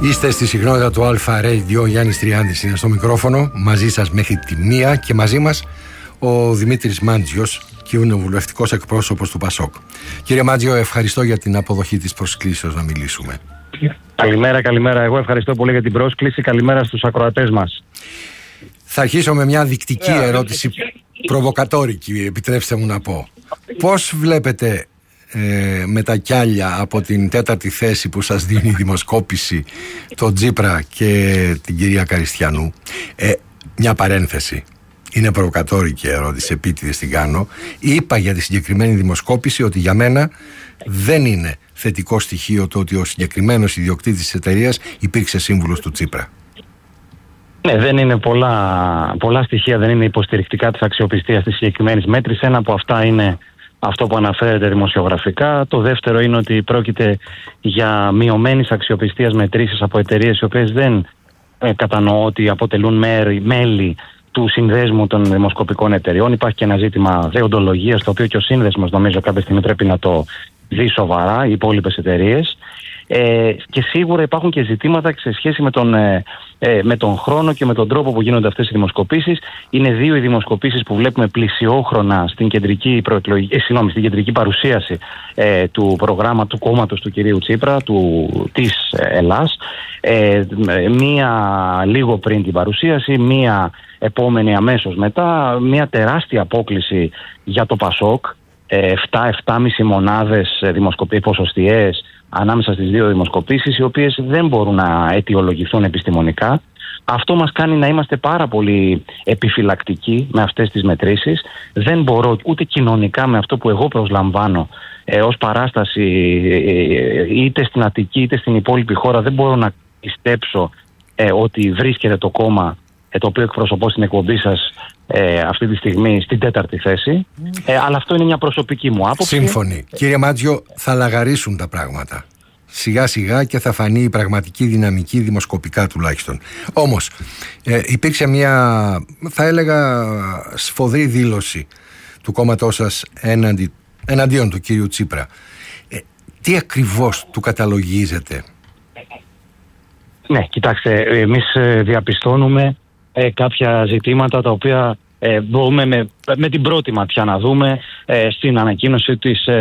Είστε στη συχνότητα του Αλφα Radio. Γιάννης Τριάντης είναι στο μικρόφωνο. Μαζί σας μέχρι τη 1 και μαζί μας ο Δημήτρης Μάντζιος, κοινοβουλευτικός εκπρόσωπος του ΠΑΣΟΚ. Κύριε Μάντζιο, ευχαριστώ για την αποδοχή της προσκλήσεως να μιλήσουμε. Καλημέρα. Εγώ ευχαριστώ πολύ για την πρόσκληση. Καλημέρα στους ακροατές μας. Θα αρχίσω με μια δεικτική ερώτηση, προβοκατόρικη, επιτρέψτε μου να πω. Πώς βλέπετε με τα κιάλια από την 4η θέση που σας δίνει η δημοσκόπηση τον Τσίπρα και την κυρία Καριστιανού? Μια παρένθεση. Είναι προβοκατόρικη ερώτηση, επίτηδες την κάνω. Είπα για τη συγκεκριμένη δημοσκόπηση ότι για μένα δεν είναι θετικό στοιχείο το ότι ο συγκεκριμένος ιδιοκτήτης της εταιρείας υπήρξε σύμβουλος του Τσίπρα. Ναι, δεν είναι πολλά στοιχεία, δεν είναι υποστηρικτικά της αξιοπιστίας της συγκεκριμένης μέτρησης. Ένα από αυτά είναι αυτό που αναφέρεται δημοσιογραφικά. Το δεύτερο είναι ότι πρόκειται για μειωμένης αξιοπιστίας μετρήσεις από εταιρείες οι οποίες δεν κατανοώ ότι αποτελούν μέλη του συνδέσμου των δημοσκοπικών εταιρεών. Υπάρχει και ένα ζήτημα δεοντολογίας, το οποίο και ο σύνδεσμος νομίζω κάποια στιγμή πρέπει να το δει σοβαρά, οι υπόλοιπες εταιρείες. Και σίγουρα υπάρχουν και ζητήματα σε σχέση με τον χρόνο και με τον τρόπο που γίνονται αυτές οι δημοσκοπήσεις. Είναι δύο οι δημοσκοπήσεις που βλέπουμε πλησιόχρονα στην κεντρική παρουσίαση του προγράμματος του κόμματος του κυρίου Τσίπρα, της Ελλάς. Μία λίγο πριν την παρουσίαση, μία επόμενη αμέσως μετά, μία τεράστια απόκλιση για το ΠΑΣΟΚ, 7-7,5 μονάδες ποσοστιαίες ανάμεσα στις δύο δημοσκοπήσεις, οι οποίες δεν μπορούν να αιτιολογηθούν επιστημονικά. Αυτό μας κάνει να είμαστε πάρα πολύ επιφυλακτικοί με αυτές τις μετρήσεις. Δεν μπορώ ούτε κοινωνικά με αυτό που εγώ προσλαμβάνω ως παράσταση είτε στην Αττική είτε στην υπόλοιπη χώρα, δεν μπορώ να πιστέψω ότι βρίσκεται το κόμμα το οποίο εκπροσωπώ στην εκπομπή σας αυτή τη στιγμή στην 4η θέση. Αλλά αυτό είναι μια προσωπική μου άποψη. Σύμφωνοι. Κύριε Μάτζιο, θα λαγαρίσουν τα πράγματα σιγά σιγά και θα φανεί η πραγματική δυναμική, δημοσκοπικά τουλάχιστον. Όμως υπήρξε μια, θα έλεγα, σφοδρή δήλωση του κόμματός σας εναντίον του κύριου Τσίπρα. Τι ακριβώς του καταλογίζετε? Ναι, κοιτάξτε, εμείς διαπιστώνουμε κάποια ζητήματα τα οποία μπορούμε με την πρώτη ματιά να δούμε στην ανακοίνωση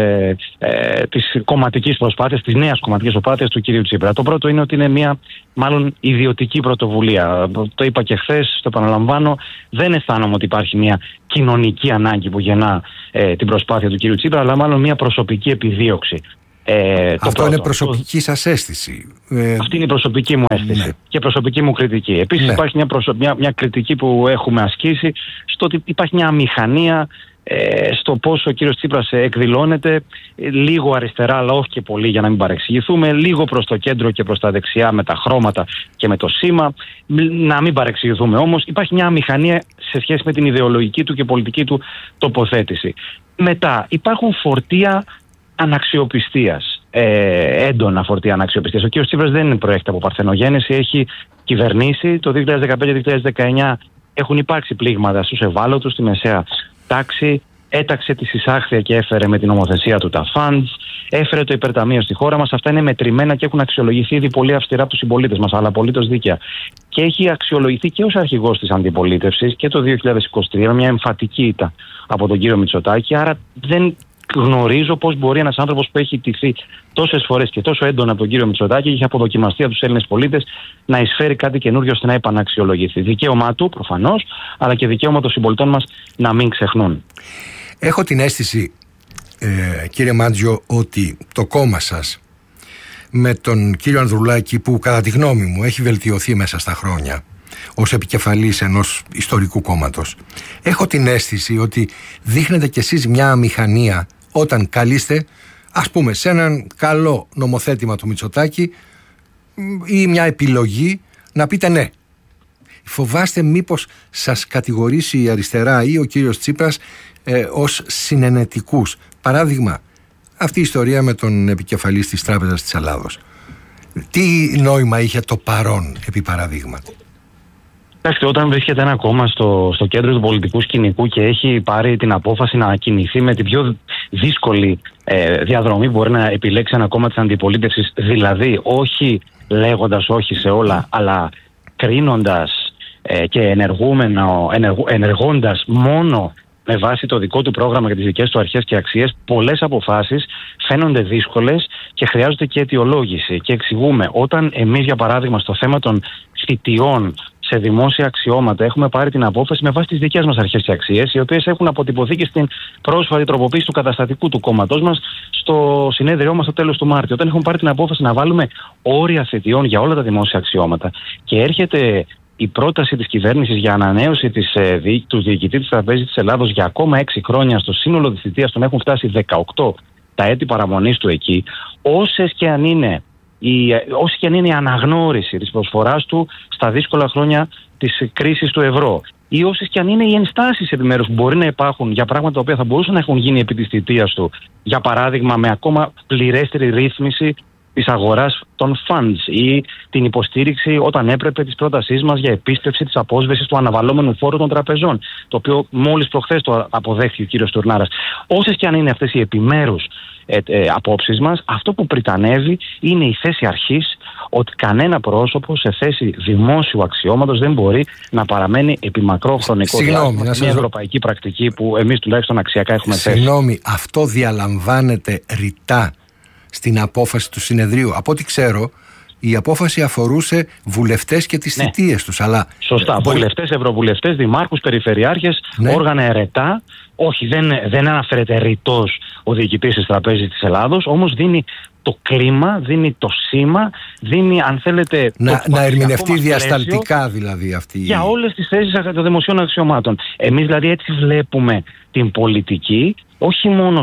της κομματικής προσπάθειας, της νέας κομματικής προσπάθειας του κυρίου Τσίπρα. Το πρώτο είναι ότι είναι μια μάλλον ιδιωτική πρωτοβουλία. Το είπα και χθες, το επαναλαμβάνω, δεν αισθάνομαι ότι υπάρχει μια κοινωνική ανάγκη που γεννά την προσπάθεια του κυρίου Τσίπρα, αλλά μάλλον μια προσωπική επιδίωξη. Αυτό είναι προσωπική σας αίσθηση? Αυτή είναι η προσωπική μου αίσθηση, ναι, και προσωπική μου κριτική. Επίσης, ναι, υπάρχει μια κριτική που έχουμε ασκήσει στο ότι υπάρχει μια αμηχανία στο πόσο ο κύριος Τσίπρας εκδηλώνεται λίγο αριστερά, αλλά όχι και πολύ, για να μην παρεξηγηθούμε, λίγο προς το κέντρο και προς τα δεξιά με τα χρώματα και με το σήμα, να μην παρεξηγηθούμε όμως. Υπάρχει μια αμηχανία σε σχέση με την ιδεολογική του και πολιτική του τοποθέτηση. Μετά υπάρχουν φορτία αναξιοπιστίας, έντονα φορτία αναξιοπιστίας. Ο κ. Τσίπρας δεν προέρχεται από παρθενογένεση, έχει κυβερνήσει. Το 2015-2019 έχουν υπάρξει πλήγματα στους ευάλωτους, στη μεσαία τάξη. Έταξε τη συσάχθεια και έφερε με την νομοθεσία του τα funds. Έφερε το υπερταμείο στη χώρα μας. Αυτά είναι μετρημένα και έχουν αξιολογηθεί ήδη πολύ αυστηρά από τους συμπολίτες μας, αλλά απολύτως δίκαια. Και έχει αξιολογηθεί και ως αρχηγός της αντιπολίτευσης και το 2023, μια εμφατική ήττα από τον κύριο Μητσοτάκη. Άρα δεν γνωρίζω πώς μπορεί ένας άνθρωπος που έχει τηθεί τόσες φορές και τόσο έντονα από τον κύριο Μητσοτάκη και έχει αποδοκιμαστεί από τους Έλληνες πολίτες να εισφέρει κάτι καινούριο ώστε να επαναξιολογηθεί. Δικαίωμά του προφανώς, αλλά και δικαίωμα των συμπολιτών μας να μην ξεχνούν. Έχω την αίσθηση, κύριε Μάντζιο, ότι το κόμμα σας με τον κύριο Ανδρουλάκη, που κατά τη γνώμη μου έχει βελτιωθεί μέσα στα χρόνια ως επικεφαλής ενός ιστορικού κόμματος, έχω την αίσθηση ότι δείχνετε κι εσείς μια αμηχανία όταν καλείστε, ας πούμε, σε έναν καλό νομοθέτημα του Μητσοτάκη ή μια επιλογή να πείτε ναι. Φοβάστε μήπως σας κατηγορήσει η αριστερά ή ο κύριος Τσίπρας ως συνενετικούς? Παράδειγμα, αυτή η ιστορία με τον επικεφαλής της Τράπεζας της Ελλάδος. Τι νόημα είχε το παρόν, επί παραδείγματι? Κοιτάξτε, όταν βρίσκεται ένα κόμμα στο κέντρο του πολιτικού σκηνικού και έχει πάρει την απόφαση να κινηθεί με την πιο δύσκολη διαδρομή που μπορεί να επιλέξει ένα κόμμα της αντιπολίτευσης, δηλαδή όχι λέγοντας όχι σε όλα, αλλά κρίνοντας και ενεργώντας μόνο με βάση το δικό του πρόγραμμα και τις δικές του αρχές και αξίες, πολλές αποφάσεις φαίνονται δύσκολες και χρειάζονται και αιτιολόγηση. Και εξηγούμε, όταν εμείς για παράδειγμα στο θέμα των θητιών σε δημόσια αξιώματα έχουμε πάρει την απόφαση με βάση τις δικές μας αρχές και αξίες, οι οποίες έχουν αποτυπωθεί και στην πρόσφατη τροποποίηση του καταστατικού του κόμματός μας στο συνέδριό μας στο τέλος του Μάρτιο. Όταν έχουμε πάρει την απόφαση να βάλουμε όρια θητιών για όλα τα δημόσια αξιώματα και έρχεται η πρόταση της κυβέρνησης για ανανέωση του διοικητή της Τραπέζης της Ελλάδος για ακόμα 6 χρόνια, στο σύνολο της θητείας των έχουν φτάσει 18 τα έτη παραμονής του εκεί, όση και αν είναι η αναγνώριση της προσφοράς του στα δύσκολα χρόνια της κρίσης του ευρώ, ή όσες και αν είναι οι ενστάσεις επιμέρους που μπορεί να υπάρχουν για πράγματα τα οποία θα μπορούσαν να έχουν γίνει επί της θητείας του, για παράδειγμα με ακόμα πληρέστερη ρύθμιση της αγοράς των funds ή την υποστήριξη όταν έπρεπε της πρότασής μας για επίστρεψη της απόσβεσης του αναβαλλόμενου φόρου των τραπεζών, το οποίο μόλις προχθές το αποδέχθηκε ο κύριος Τουρνάρας. Όσες και αν είναι αυτές οι επιμέρους απόψεις μας, αυτό που πριτανεύει είναι η θέση αρχής ότι κανένα πρόσωπο σε θέση δημόσιου αξιώματος δεν μπορεί να παραμένει επί μακρό χρονικό διάστημα. Μια ευρωπαϊκή πρακτική που εμείς τουλάχιστον αξιακά έχουμε θέσει. Συγγνώμη, αυτό διαλαμβάνεται ρητά στην απόφαση του συνεδρίου? Από ό,τι ξέρω, η απόφαση αφορούσε βουλευτές και τις θητείες τους. Αλλά σωστά. Βουλευτές, ευρωβουλευτές, δημάρχους, περιφερειάρχες, όργανα ερετά. Όχι, δεν αναφέρεται ρητός ο διοικητής της Τραπέζης της Ελλάδος, όμως δίνει το κλίμα, δίνει το σήμα, δίνει, αν θέλετε, να ερμηνευτεί διασταλτικά δηλαδή αυτή για όλες τις θέσεις των δημοσίων αξιωμάτων. Εμείς δηλαδή έτσι βλέπουμε την πολιτική, όχι μόνο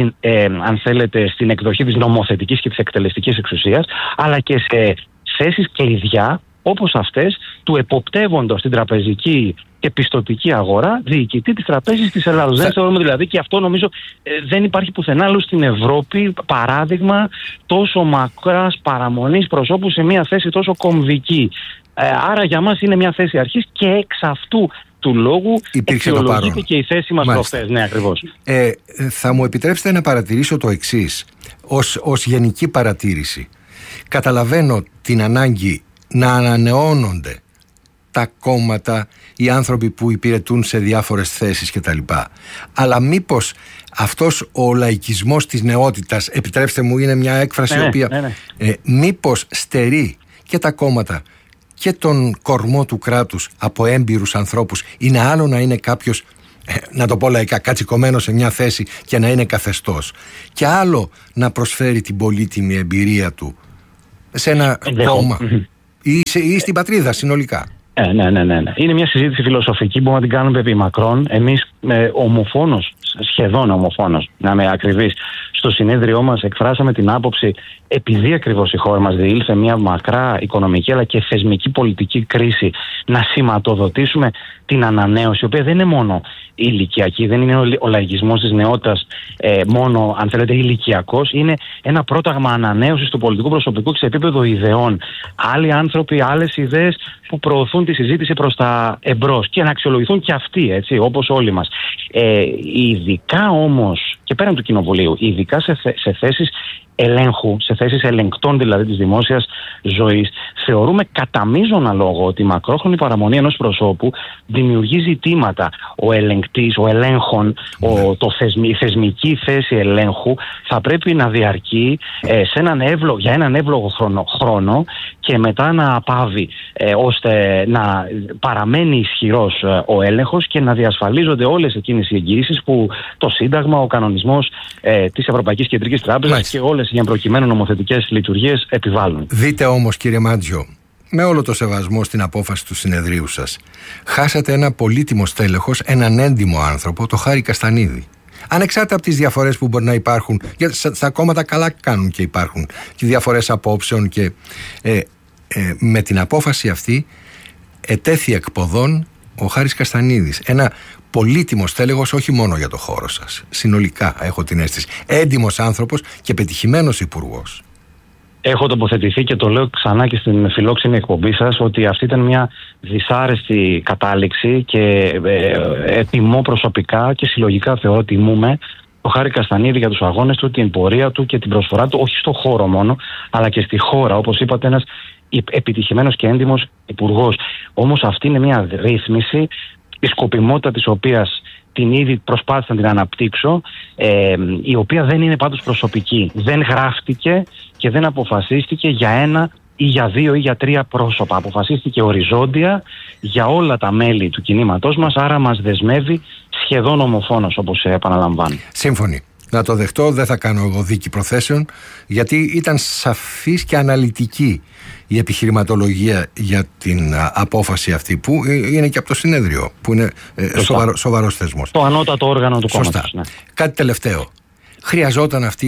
αν θέλετε, στην εκδοχή της νομοθετικής και της εκτελεστικής εξουσίας, αλλά και σε θέσεις κλειδιά όπως αυτές του εποπτεύοντος την τραπεζική και πιστωτική αγορά διοικητή της Τραπέζης της Ελλάδος. Δεν θεωρούμε δηλαδή, και αυτό νομίζω δεν υπάρχει πουθενά άλλο στην Ευρώπη, παράδειγμα τόσο μακράς παραμονής προσώπου σε μια θέση τόσο κομβική. Άρα για μας είναι μια θέση αρχής και εξ αυτού του λόγου αξιολογείται και η θέση μας προχθές. Ναι, ακριβώς. Θα μου επιτρέψετε να παρατηρήσω το εξής, ως γενική παρατήρηση. Καταλαβαίνω την ανάγκη να ανανεώνονται τα κόμματα, οι άνθρωποι που υπηρετούν σε διάφορες θέσεις κτλ. Αλλά μήπως αυτός ο λαϊκισμός της νεότητας, επιτρέψτε μου, είναι μια έκφραση η οποία μήπως στερεί και τα κόμματα και τον κορμό του κράτους από έμπειρους ανθρώπους? Είναι άλλο να είναι κάποιος, να το πω λαϊκά, κατσικωμένος σε μια θέση και να είναι καθεστώς, και άλλο να προσφέρει την πολύτιμη εμπειρία του σε ένα κόμμα ή στην πατρίδα συνολικά. Ναι. Είναι μια συζήτηση φιλοσοφική που να την κάνουμε επί μακρόν. Εμείς σχεδόν ομοφόνος, να είμαι ακριβής, στο συνέδριό μας εκφράσαμε την άποψη, επειδή ακριβώς η χώρα μας διήλθε μια μακρά οικονομική αλλά και θεσμική πολιτική κρίση, να σηματοδοτήσουμε την ανανέωση, η οποία δεν είναι μόνο ηλικιακή, δεν είναι ο λαϊκισμός της νεότητας μόνο, αν θέλετε, ηλικιακός, είναι ένα πρόταγμα ανανέωσης του πολιτικού προσωπικού και σε επίπεδο ιδεών. Άλλοι άνθρωποι, άλλες ιδέες που προωθούν τη συζήτηση προς τα εμπρός και να αξιολογηθούν και αυτοί, έτσι, όπως όλοι μας. Ειδικά όμως, και πέραν του κοινοβουλίου, ειδικά σε θέσεις ελέγχου, σε θέσεις ελεγκτών δηλαδή της δημόσιας ζωής, θεωρούμε κατά μείζωνα λόγο ότι η μακρόχρονη παραμονή ενός προσώπου δημιουργεί ζητήματα. Ο ελεγκτής, ο ελέγχων, η θεσμική θέση ελέγχου θα πρέπει να διαρκεί για έναν εύλογο χρόνο και μετά να πάβει, ώστε να παραμένει ισχυρός ο έλεγχος και να διασφαλίζονται όλες εκείνες οι εγγυήσεις που το Σύνταγμα, ο κανονισμός της Ευρωπαϊκής Κεντρικής Τράπεζας και όλες οι εμπροκειμένου νομοθετικές λειτουργίες επιβάλλουν. Δείτε όμως, κύριε Μάντζιο, με όλο το σεβασμό στην απόφαση του συνεδρίου σας, χάσατε ένα πολύτιμο στέλεχος, έναν έντιμο άνθρωπο, το Χάρη Καστανίδη. Ανεξάρτητα από τις διαφορές που μπορεί να υπάρχουν, γιατί στα κόμματα καλά κάνουν και υπάρχουν και διαφορές απόψεων, και με την απόφαση αυτή ετέθη εκποδών ο Χάρης Καστανίδης. Ένα πολύτιμο στέλεχος, όχι μόνο για το χώρο σας. Συνολικά έχω την αίσθηση. Έντιμος άνθρωπος και πετυχημένος υπουργός. Έχω τοποθετηθεί και το λέω ξανά και στην φιλόξενη εκπομπή σας ότι αυτή ήταν μια δυσάρεστη κατάληξη και τιμώ προσωπικά και συλλογικά θεωρώ τιμούμε το Χάρη Καστανίδη για τους αγώνες του, την πορεία του και την προσφορά του, όχι στο χώρο μόνο, αλλά και στη χώρα. Όπως είπατε, ένας επιτυχημένος και έντιμος υπουργός. Όμως αυτή είναι μια ρύθμιση, η σκοπιμότητα της οποίας την ήδη προσπάθησα να την αναπτύξω, η οποία δεν είναι πάντως προσωπική. Δεν γράφτηκε και δεν αποφασίστηκε για ένα ή για 2 ή για 3 πρόσωπα. Αποφασίστηκε οριζόντια για όλα τα μέλη του κινήματός μας, άρα μας δεσμεύει σχεδόν ομοφόνος, όπως επαναλαμβάνω. Σύμφωνοι. Να το δεχτώ, δεν θα κάνω εγώ δίκη προθέσεων, γιατί ήταν σαφής και αναλυτική η επιχειρηματολογία για την απόφαση αυτή, που είναι και από το συνέδριο, που είναι σοβαρός θεσμός. Το ανώτατο όργανο του κόμματος. Ναι. Κάτι τελευταίο. Χρειαζόταν αυτή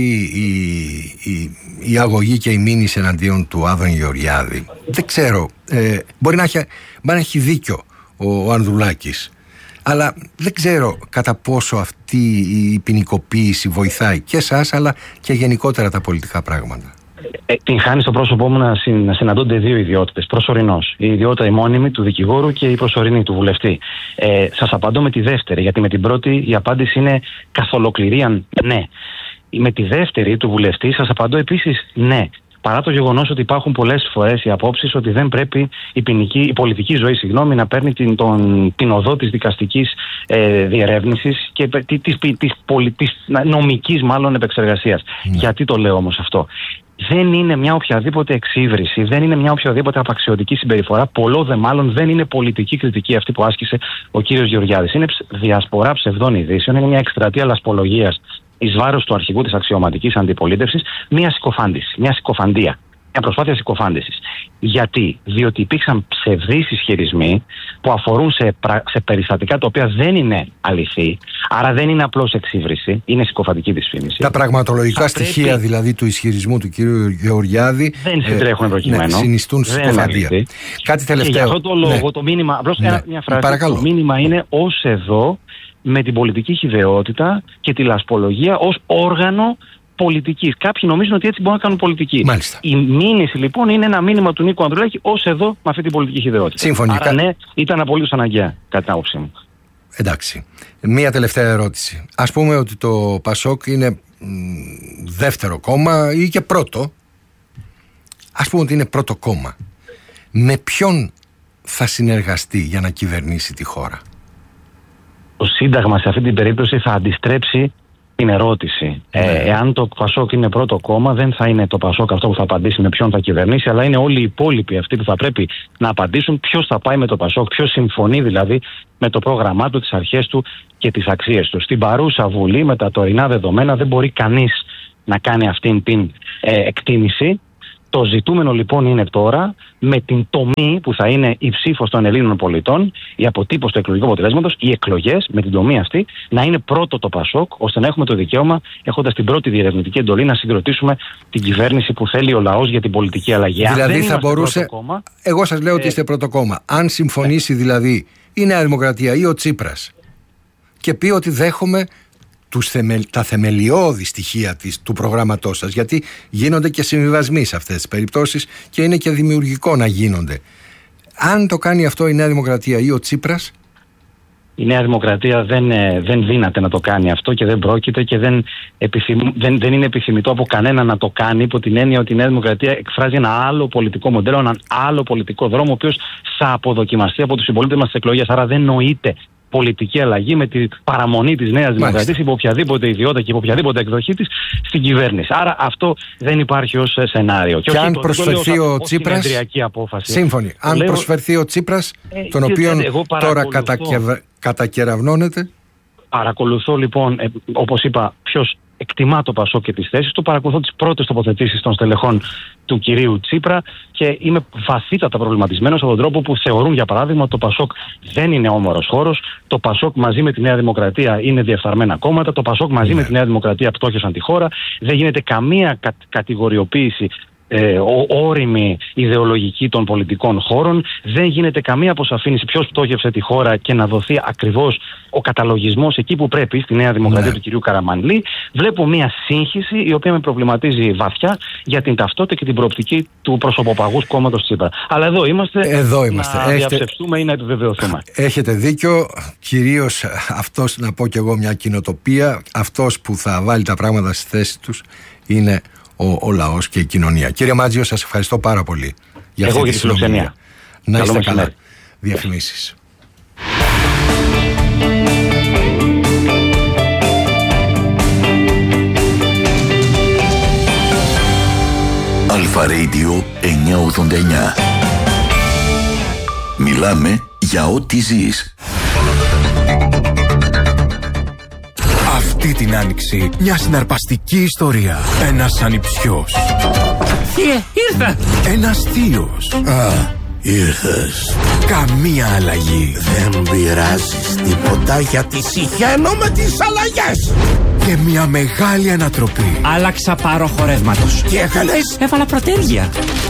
η αγωγή και η μήνυση εναντίον του Άδωνη Γεωργιάδη? Δεν ξέρω. Μπορεί να έχει δίκιο ο Ανδρουλάκης, αλλά δεν ξέρω κατά πόσο αυτή η ποινικοποίηση βοηθάει και εσάς, αλλά και γενικότερα τα πολιτικά πράγματα. Την χάνει στο πρόσωπό μου να συναντώνται 2 ιδιότητες προσωρινώς. Η ιδιότητα η μόνιμη του δικηγόρου και η προσωρινή του βουλευτή. Σας απαντώ με τη δεύτερη, γιατί με την πρώτη η απάντηση είναι καθ' ολοκληρία ναι. Με τη δεύτερη του βουλευτή σας απαντώ επίσης ναι. Παρά το γεγονός ότι υπάρχουν πολλές φορές οι απόψεις ότι δεν πρέπει η πολιτική ζωή να παίρνει την οδό της δικαστικής διερεύνησης και της νομικής μάλλον επεξεργασίας. Γιατί το λέω όμως αυτό? Δεν είναι μια οποιαδήποτε εξύβριση, δεν είναι μια οποιαδήποτε απαξιωτική συμπεριφορά, πολλό δε μάλλον δεν είναι πολιτική κριτική αυτή που άσκησε ο κύριος Γεωργιάδης. Είναι διασπορά ψευδών ειδήσεων, είναι μια εκστρατεία λασπολογίας εις βάρος του αρχηγού της αξιωματικής αντιπολίτευσης, μια συκοφαντία, μια προσπάθεια συκοφάντησης. Γιατί? Διότι υπήρξαν ψευδείς ισχυρισμοί που αφορούν σε περιστατικά τα οποία δεν είναι αληθή, άρα δεν είναι απλώς εξύβριση, είναι συκοφαντική δυσφήμιση. Τα πραγματολογικά στοιχεία δηλαδή του ισχυρισμού του κύριου Γεωργιάδη δεν συντρέχουν προκειμένου. Συνιστούν συκοφαντία. Κάτι τελευταίο. Και για αυτό το λόγο το μήνυμα, απλώς μια φράση, το μήνυμα είναι ως εδώ, με την πολιτική χυδαιότητα και τη λασπολογία ως όργανο πολιτικής. Κάποιοι νομίζουν ότι έτσι μπορούν να κάνουν πολιτική. Μάλιστα. Η μήνυση λοιπόν είναι ένα μήνυμα του Νίκου Ανδρουλάκη ως εδώ με αυτή την πολιτική χυδαιότητα. Σύμφωνοι. Άρα ναι, ήταν απολύτως αναγκαία κατά την άποψή μου. Εντάξει. Μία τελευταία ερώτηση. Ας πούμε ότι το ΠΑΣΟΚ είναι δεύτερο κόμμα ή και πρώτο. Ας πούμε ότι είναι πρώτο κόμμα. Με ποιον θα συνεργαστεί για να κυβερνήσει τη χώρα? Το Σύνταγμα σε αυτή την περίπτωση θα αντιστρέψει την ερώτηση. Εάν το ΠΑΣΟΚ είναι πρώτο κόμμα, δεν θα είναι το ΠΑΣΟΚ αυτό που θα απαντήσει με ποιον θα κυβερνήσει, αλλά είναι όλοι οι υπόλοιποι αυτοί που θα πρέπει να απαντήσουν ποιος θα πάει με το ΠΑΣΟΚ, ποιος συμφωνεί δηλαδή με το πρόγραμμά του, τις αρχές του και τις αξίες του. Στην παρούσα Βουλή, με τα τωρινά δεδομένα, δεν μπορεί κανείς να κάνει αυτήν την εκτίμηση. Το ζητούμενο λοιπόν είναι τώρα, με την τομή που θα είναι η ψήφος των Ελλήνων πολιτών, η αποτύπωση του εκλογικού αποτελέσματος, οι εκλογές με την τομή αυτή, να είναι πρώτο το ΠΑΣΟΚ, ώστε να έχουμε το δικαίωμα, έχοντας την πρώτη διερευνητική εντολή, να συγκροτήσουμε την κυβέρνηση που θέλει ο λαός για την πολιτική αλλαγή. Δηλαδή θα μπορούσε. Εγώ σας λέω ότι είστε πρώτο κόμμα. Αν συμφωνήσει δηλαδή η Νέα Δημοκρατία ή ο Τσίπρας και πει ότι δέχομαι τα θεμελιώδη στοιχεία του προγράμματός σας, γιατί γίνονται και συμβιβασμοί σε αυτές τις περιπτώσεις και είναι και δημιουργικό να γίνονται. Αν το κάνει αυτό η Νέα Δημοκρατία ή ο Τσίπρας, η Νέα Δημοκρατία δεν δύναται να το κάνει αυτό και δεν πρόκειται και δεν είναι επιθυμητό από κανένα να το κάνει, υπό την έννοια ότι η Νέα Δημοκρατία εκφράζει ένα άλλο πολιτικό μοντέλο, έναν άλλο πολιτικό δρόμο, ο οποίος θα αποδοκιμαστεί από τους συμπολίτες μας στις εκλογές. Άρα δεν νοείται πολιτική αλλαγή με την παραμονή της Νέας Δημοκρατίας υπό οποιαδήποτε ιδιότητα και υπό οποιαδήποτε εκδοχή της στην κυβέρνηση. Άρα αυτό δεν υπάρχει ως σενάριο. Και αν προσφερθεί ο Τσίπρας, σύμφωνοι, αν προσφερθεί ο Τσίπρας, τον οποίον τώρα κατακεραυνώνεται. Παρακολουθώ λοιπόν, όπως είπα, ποιος εκτιμά το ΠΑΣΟΚ και τις θέσεις του. Παρακολουθώ τις πρώτες τοποθετήσεις των στελεχών του κυρίου Τσίπρα και είμαι βαθύτατα προβληματισμένος από τον τρόπο που θεωρούν, για παράδειγμα, ότι το ΠΑΣΟΚ δεν είναι όμορος χώρος. Το ΠΑΣΟΚ μαζί με τη Νέα Δημοκρατία είναι διεφθαρμένα κόμματα. Το ΠΑΣΟΚ μαζί με τη Νέα Δημοκρατία πτώχευσαν τη χώρα. Δεν γίνεται καμία κατηγοριοποίηση όριμη ιδεολογική των πολιτικών χώρων. Δεν γίνεται καμία αποσαφήνιση ποιος πτώχευσε τη χώρα και να δοθεί ακριβώς ο καταλογισμός εκεί που πρέπει, στη Νέα Δημοκρατία του κυρίου Καραμανλή. Βλέπω μια σύγχυση η οποία με προβληματίζει βαθιά για την ταυτότητα και την προοπτική του προσωποπαγούς κόμματος Τσίπρα. Αλλά εδώ είμαστε. Να διαψευστούμε ή να επιβεβαιωθούμε. Έχετε δίκιο. Κυρίως αυτός, να πω κι εγώ μια κοινοτοπία, αυτός που θα βάλει τα πράγματα στη θέση τους είναι ο λαός και η κοινωνία. Κύριε Μάτζιο, σας ευχαριστώ πάρα πολύ για αυτή τη συνομιλία. Να είστε καλά. Διαφημίσεις. Αλφα Radio 989. Μιλάμε για ό,τι ζεις. Αυτή την άνοιξη μια συναρπαστική ιστορία. Ένας ανιψιός. Ήρθα! Ένας θείος. Ήρθες. Καμία αλλαγή. Δεν πειράζεις τίποτα γιατί συχαίνω με τις αλλαγές. Και μια μεγάλη ανατροπή. Άλλαξα πάροχο ρεύματος. Τι έκανες? Έβαλα πρωτέργεια.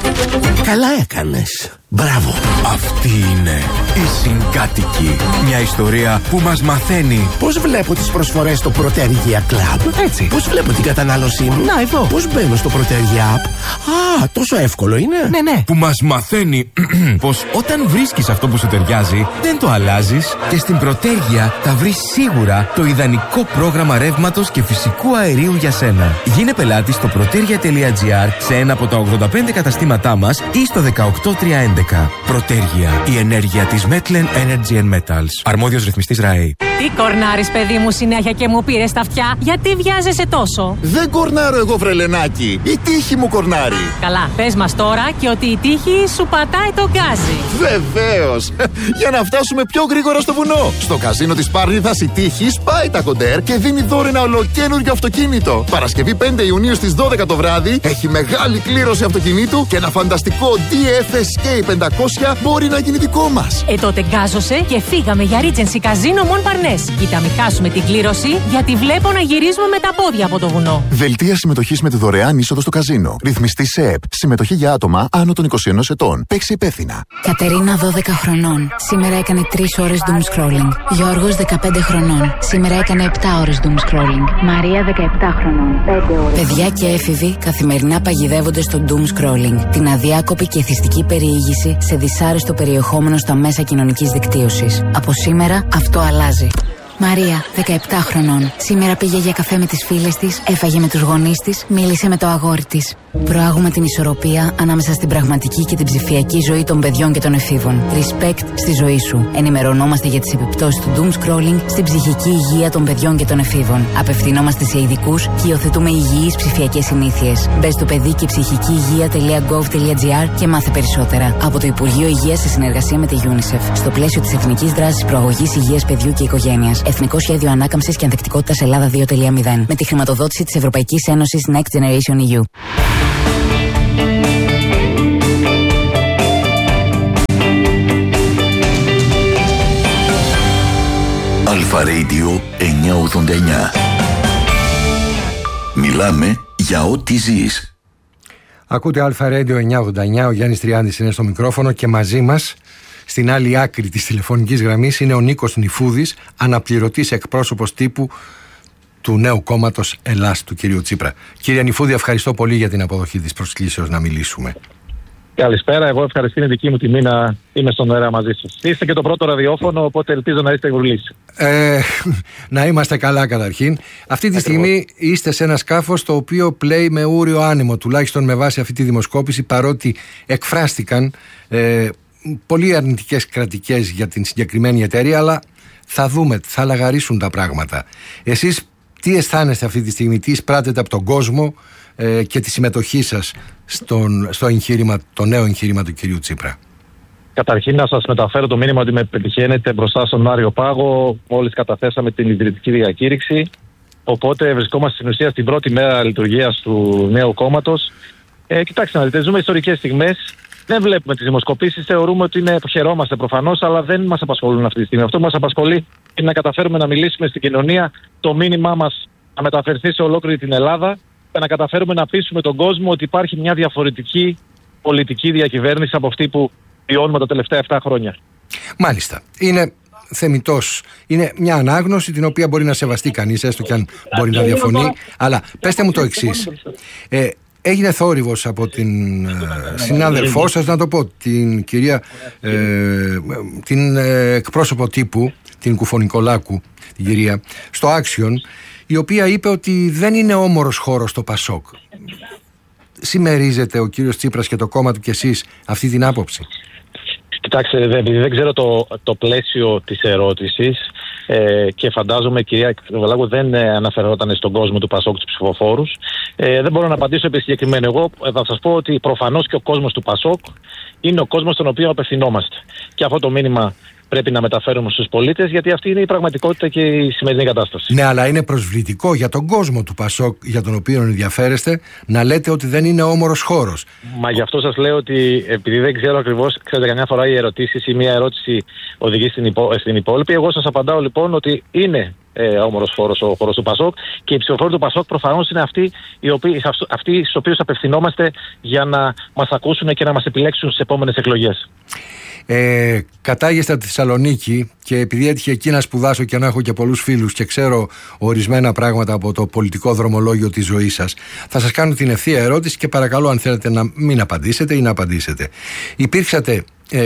Καλά έκανες. Μπράβο. Αυτή είναι η Συγκάτοικη. Μια ιστορία που μας μαθαίνει πώς βλέπω τις προσφορές στο Προτέργεια Club. Έτσι. Πώς βλέπω την κατανάλωσή μου. Να, εδώ. Πώς μπαίνω στο Προτέργεια App. Τόσο εύκολο είναι. Ναι. Που μας μαθαίνει πως όταν βρίσκεις αυτό που σου ταιριάζει, δεν το αλλάζεις και στην Προτέργεια θα βρεις σίγουρα το ιδανικό πρόγραμμα ρεύματος και φυσικού αερίου για σένα. Γίνε πελάτη στο protergia.gr σε ένα από τα 85 καταστήματά μας ή στο 18311. Προτέργεια. Η ενέργεια της Metlen Energy and Metals. Αρμόδιος ρυθμιστής ΡΑΕ. Τι κορνάρεις, παιδί μου, συνέχεια και μου πήρες τα αυτιά? Γιατί βιάζεσαι τόσο? Δεν κορνάρω εγώ, βρελενάκι. Η τύχη μου κορνάρει. Καλά, πες μας τώρα και ότι η τύχη σου πατάει το γκάζι. Βεβαίως. Για να φτάσουμε πιο γρήγορα στο βουνό. Στο καζίνο της Πάρνηθας η τύχη σπάει τα κοντέρ και δίνει δώρο ένα ολοκαίνουργιο αυτοκίνητο. Παρασκευή 5 Ιουνίου στις 12 το βράδυ έχει μεγάλη κλήρωση αυτοκινήτου και ένα φανταστικό DF Escape 500 μπορεί να γίνει δικό μας. Τότε γκάζωσε και φύγαμε για Regency Καζίνο Μον Παρνές. Κοίτα, μην χάσουμε την κλήρωση, γιατί βλέπω να γυρίζουμε με τα πόδια από το βουνό. Δελτία συμμετοχής με τη δωρεάν είσοδο στο καζίνο. Ρυθμιστή ΣΕΕΠ. Συμμετοχή για άτομα άνω των 21 ετών. Παίξει υπεύθυνα. Κατερίνα 12 χρονών. Σήμερα έκανε 3 ώρες doom scrolling. Γιώργος 15 χρονών. Σήμερα έκανε 7 ώρες doom scrolling. Μαρία 17 χρονών. 5 ώρες. Παιδιά και έφηβοι καθημερινά παγιδεύονται στο doom scrolling. Την αδιάκοπη και εθιστική περιήγηση σε δυσάρεστο περιεχόμενο στα μέσα κοινωνικής δικτύωσης. Από σήμερα αυτό αλλάζει. Μαρία, 17 χρονών. Σήμερα πήγε για καφέ με τις φίλες της, έφαγε με τους γονείς της, μίλησε με το αγόρι της. Προάγουμε την ισορροπία ανάμεσα στην πραγματική και την ψηφιακή ζωή των παιδιών και των εφήβων. Respect στη ζωή σου. Ενημερωνόμαστε για τις επιπτώσεις του doom scrolling στην ψυχική υγεία των παιδιών και των εφήβων. Απευθυνόμαστε σε ειδικούς και υιοθετούμε υγιείς ψηφιακές συνήθειες. Μπες στο παιδί και ψυχική υγεία.gov.gr και μάθε περισσότερα. Από το Υπουργείο Υγείας σε συνεργασία με τη UNICEF. Στο πλαίσιο της Εθνικής Δράσης Προαγωγής Υγείας Παιδιού και Οικογένειας. Εθνικό Σχέδιο Ανάκαμψης και Ανθεκτικότητας Ελλάδα 2.0. Με τη χρηματοδότηση της Ευρωπαϊκής Ένωσης Next Generation EU. Αλφα Radio 989. Μιλάμε για ό,τι ζεις. Ακούτε Αλφα Radio 989. Ο Γιάννης Τριάντης είναι στο μικρόφωνο και μαζί μας στην άλλη άκρη της τηλεφωνικής γραμμής είναι ο Νίκος Νηφούδης, αναπληρωτής εκπρόσωπος τύπου του νέου κόμματος Ελλάς του κυρίου Τσίπρα. Κύριε Νηφούδη, ευχαριστώ πολύ για την αποδοχή της προσκλήσεως να μιλήσουμε. Καλησπέρα, εγώ ευχαριστώ, είναι δική μου τιμή να είμαι στον αέρα μαζί σας. Είστε και το πρώτο ραδιόφωνο, οπότε ελπίζω να είστε γουρλείς. Να είμαστε καλά καταρχήν. Αυτή τη στιγμή είστε σε ένα σκάφος το οποίο πλέει με ούριο άνεμο, τουλάχιστον με βάση αυτή τη δημοσκόπηση, παρότι εκφράστηκαν πολύ αρνητικές κρατικές για την συγκεκριμένη εταιρεία, αλλά θα δούμε, θα λαγαρίσουν τα πράγματα. Εσείς τι αισθάνεστε αυτή τη στιγμή, τι εισπράτετε από τον κόσμο και τη συμμετοχή σας στο εγχείρημα, το νέο εγχείρημα του κυρίου Τσίπρα? Καταρχήν να σας μεταφέρω το μήνυμα ότι με πετυχαίνετε μπροστά στον Άριο Πάγο. Μόλις καταθέσαμε την ιδρυτική διακήρυξη, οπότε βρισκόμαστε στην ουσία στην πρώτη μέρα λειτουργίας του νέου κόμματος. Κοιτάξτε να δείτε, ζούμε ιστορικές στιγμές. Δεν βλέπουμε τις δημοσκοπήσεις, θεωρούμε ότι χαιρόμαστε προφανώς, αλλά δεν μας απασχολούν αυτή τη στιγμή. Αυτό που μας απασχολεί είναι να καταφέρουμε να μιλήσουμε στην κοινωνία, το μήνυμά μας να μεταφερθεί σε ολόκληρη την Ελλάδα, να καταφέρουμε να πείσουμε τον κόσμο ότι υπάρχει μια διαφορετική πολιτική διακυβέρνηση από αυτή που βιώνουμε τα τελευταία 7 χρόνια. Μάλιστα. Είναι θεμιτός. Είναι μια ανάγνωση την οποία μπορεί να σεβαστεί κανείς, έστω και αν μπορεί να διαφωνεί. Αλλά πέστε μου το εξής. Έγινε θόρυβος από την συνάδελφό σας, να το πω, την κυρία, την εκπρόσωπο τύπου, την Κουφονικολάκου, την κυρία, στο Action, η οποία είπε ότι δεν είναι όμορος χώρος το Πασόκ. Συμμερίζετε ο κύριος Τσίπρας και το κόμμα του και εσείς αυτή την άποψη? Κοιτάξτε, επειδή δεν ξέρω το πλαίσιο της ερώτησης και φαντάζομαι η κυρία Κουφονικολάκου δεν αναφερόταν στον κόσμο του Πασόκ, τους ψηφοφόρους, δεν μπορώ να απαντήσω επί συγκεκριμένο. Εγώ θα σας πω ότι προφανώς και ο κόσμος του Πασόκ είναι ο κόσμος στον οποίο απευθυνόμαστε. Και αυτό το μήνυμα πρέπει να μεταφέρουμε στους πολίτες, γιατί αυτή είναι η πραγματικότητα και η σημερινή κατάσταση. Ναι, αλλά είναι προσβλητικό για τον κόσμο του Πασόκ, για τον οποίο ενδιαφέρεστε, να λέτε ότι δεν είναι όμορος χώρος. Μα γι' αυτό σας λέω ότι, επειδή δεν ξέρω ακριβώς, ξέρετε, καμιά φορά οι ερωτήσεις ή μια ερώτηση οδηγεί στην υπόλοιπη. Εγώ σας απαντάω λοιπόν ότι είναι όμορος χώρος ο χώρος του Πασόκ και οι ψηφοφόροι του Πασόκ προφανώς είναι αυτοί στους οποίους απευθυνόμαστε για να μας ακούσουν και να μας επιλέξουν στις επόμενες εκλογές. Κατάγεστε από τη Θεσσαλονίκη και επειδή έτυχε εκεί να σπουδάσω και να έχω και πολλούς φίλους και ξέρω ορισμένα πράγματα από το πολιτικό δρομολόγιο της ζωής σας, θα σας κάνω την ευθεία ερώτηση και παρακαλώ αν θέλετε να μην απαντήσετε ή να απαντήσετε. Υπήρξατε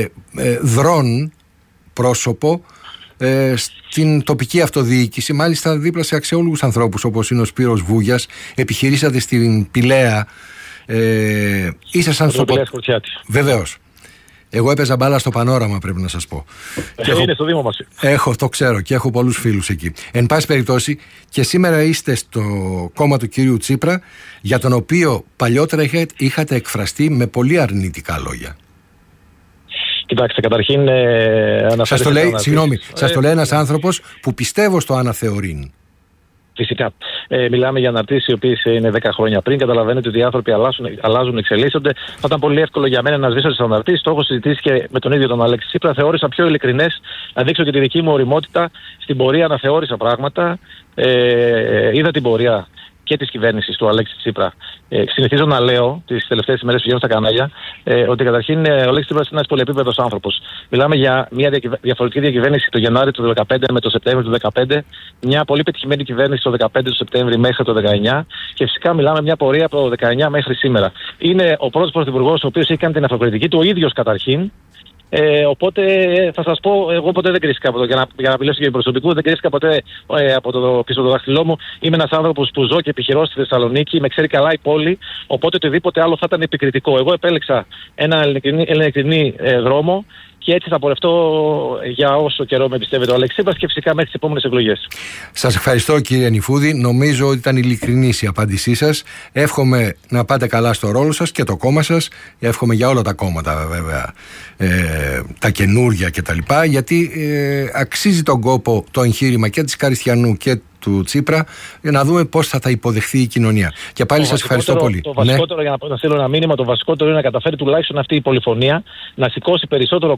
δρόν πρόσωπο στην τοπική αυτοδιοίκηση, μάλιστα δίπλα σε αξιόλογους ανθρώπους όπως είναι ο Σπύρος Βούγιας, επιχειρήσατε στην Πηλαία, ήσασταν στο Βεβαίως. Εγώ έπαιζα μπάλα στο Πανόραμα, πρέπει να σας πω. Είναι στο Δήμο μας. Το ξέρω και έχω πολλούς φίλους εκεί. Εν πάση περιπτώσει, και σήμερα είστε στο κόμμα του κυρίου Τσίπρα, για τον οποίο παλιότερα είχατε εκφραστεί με πολύ αρνητικά λόγια. Κοιτάξτε, καταρχήν σας το λέει ένας άνθρωπος που πιστεύω στο αναθεωρήν. Φυσικά. Μιλάμε για αναρτήσεις οι οποίες είναι 10 χρόνια πριν. Καταλαβαίνετε ότι οι άνθρωποι αλλάζουν, εξελίσσονται. Θα ήταν πολύ εύκολο για μένα να σβήσω τις αναρτήσεις. Το έχω συζητήσει και με τον ίδιο τον Αλέξη Τσίπρα. Θεώρησα πιο ειλικρινές να δείξω και τη δική μου ωριμότητα. Στην πορεία αναθεώρησα πράγματα. Είδα την πορεία και της κυβέρνησης του Αλέξη Τσίπρα. Συνηθίζω να λέω τις τελευταίες ημέρες που βγαίνω στα κανάλια ότι καταρχήν ο Αλέξης Τσίπρας είναι ένας πολυεπίπεδος άνθρωπος. Μιλάμε για μια διαφορετική διακυβέρνηση το Γενάρη του 2015 με το Σεπτέμβριο του 2015, μια πολύ πετυχημένη κυβέρνηση το 2015 του Σεπτέμβρη μέχρι το 2019 και φυσικά μιλάμε μια πορεία από το 2019 μέχρι σήμερα. Είναι ο πρώτος πρωθυπουργός ο οποίος έχει κάνει την αυτοκριτική του ο ίδιος καταρχήν. Οπότε θα σας πω, εγώ ποτέ δεν κρίστηκα για να μιλήσω για προσωπικού, δεν κρίστηκα ποτέ από το πίσω το δάχτυλό μου. Είμαι ένας άνθρωπος που ζω και επιχειρώ στη Θεσσαλονίκη, με ξέρει καλά η πόλη, οπότε οτιδήποτε άλλο θα ήταν επικριτικό. Εγώ επέλεξα ένα ειλικρινή δρόμο και έτσι θα πορευτώ για όσο καιρό με πιστεύετε ο Αλέξης Τσίπρας και φυσικά μέχρι τις επόμενες εκλογές. Σας ευχαριστώ κύριε Νιφούδη. Νομίζω ότι ήταν ειλικρινής η απάντησή σας. Εύχομαι να πάτε καλά στο ρόλο σας και το κόμμα σας. Εύχομαι για όλα τα κόμματα βέβαια, τα καινούργια κτλ. Γιατί αξίζει τον κόπο το εγχείρημα και της Καριστιανού και του Τσίπρα για να δούμε πώς θα τα υποδεχθεί η κοινωνία. Και πάλι σας ευχαριστώ πολύ. Το βασικότερο, για να στείλω ένα μήνυμα, το βασικότερο είναι να καταφέρει τουλάχιστον αυτή η πολυφωνία να σηκώσει περισσότερο